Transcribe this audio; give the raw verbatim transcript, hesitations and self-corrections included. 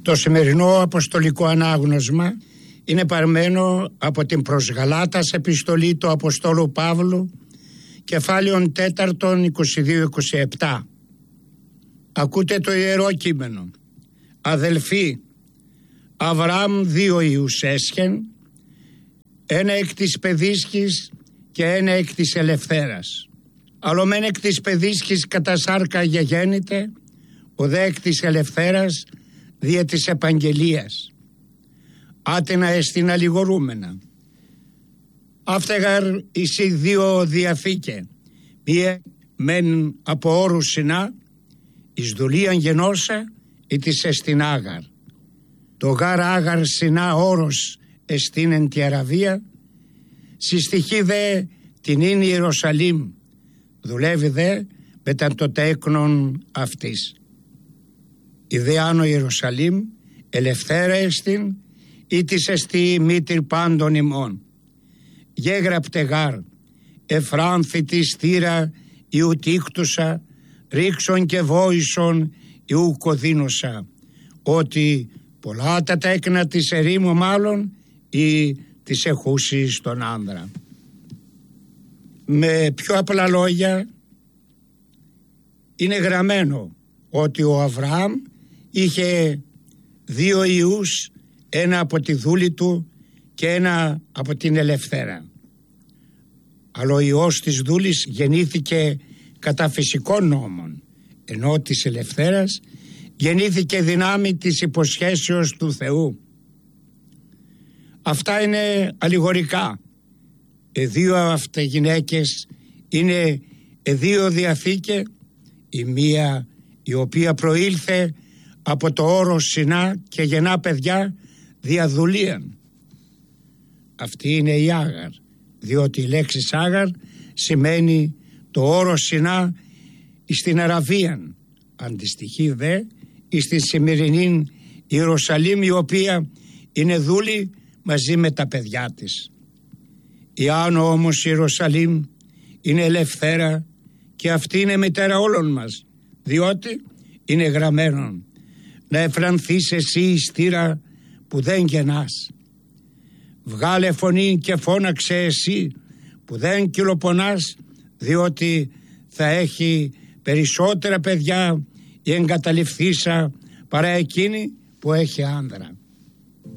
Το σημερινό αποστολικό ανάγνωσμα είναι παρμένο από την προς Γαλάτας επιστολή του Αποστόλου Παύλου, κεφάλαιον τέταρτον είκοσι δύο είκοσι επτά. Ακούτε το ιερό κείμενο. Αδελφοί, Αβραάμ δύο ιούς έσχεν, ένα εκ της παιδίσκης και ένα εκ της ελευθέρας. Αλλομέν εκ της παιδίσκης κατά σάρκα γεγέννηται, ο δε εκ της ελευθέρας δια της επαγγελίας. Άτενα εστίν αλληγορούμενα. Αυτεγαρ εισι δύο διαθήκε, μία μεν από όρους συνά, εις δουλείαν γενώσα ή της εστίν Άγαρ. Το γάρ Άγαρ συνά όρος εστίν εν τη Αραβία, συστοιχεί δε την ίν Ιερουσαλήμ, δουλεύει δε μετά το τέκνον αυτής. Η δε άνω Ιερουσαλήμ ελευθέρα εστίν, ή της εστί μήτηρ πάντων ημών. Γέγραπτε γάρ, εφράνθη τη στήρα ιου τίκτουσα, ρίξον και βόησον ιου κοδίνωσα, ότι πολλά τα τέκνα της ερήμου μάλλον ή της εχούσης τον άνδρα. Με πιο απλά λόγια είναι γραμμένο ότι ο Αβραάμ είχε δύο ιούς, ένα από τη δούλη του και ένα από την ελευθέρα. Αλλά ο ιός της δούλης γεννήθηκε κατά φυσικών νόμων, ενώ της ελευθέρας γεννήθηκε δυνάμει της υποσχέσεως του Θεού. Αυτά είναι αλληγορικά. Οι δύο αυτές γυναίκες είναι οι δύο διαθήκε, η μία η οποία προήλθε από το όρος Σινά και γεννά παιδιά διαδουλίαν. Αυτή είναι η Άγαρ, διότι η λέξη Άγαρ σημαίνει το όρος Σινά στην Αραβίαν, αντιστοιχεί δε στη σημερινή Ιερουσαλήμ, η οποία είναι δούλη μαζί με τα παιδιά της. Η άνω όμως Ιερουσαλήμ είναι ελευθέρα και αυτή είναι μητέρα όλων μας, διότι είναι γραμμένον να εφρανθείς εσύ η στήρα που δεν γεννάς. Βγάλε φωνή και φώναξε εσύ που δεν κυλοπονάς, διότι θα έχει περισσότερα παιδιά η εγκαταλειφθήσα παρά εκείνη που έχει άνδρα.